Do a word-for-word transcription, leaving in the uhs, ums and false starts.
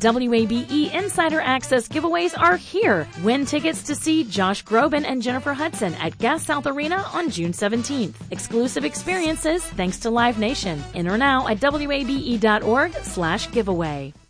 W A B E Insider Access giveaways are here. Win tickets to see Josh Groban and Jennifer Hudson at Gas South Arena on June seventeenth. Exclusive experiences thanks to Live Nation. Enter now at W A B E dot org slash giveaway.